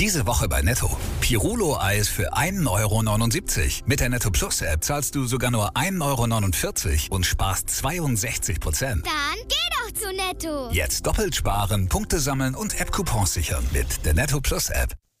Diese Woche bei Netto. Pirulo-Eis für 1,79 €. Mit der Netto Plus App zahlst du sogar nur 1,49 € und sparst 62%. Dann geh doch zu Netto. Jetzt doppelt sparen, Punkte sammeln und App-Coupons sichern mit der Netto Plus App.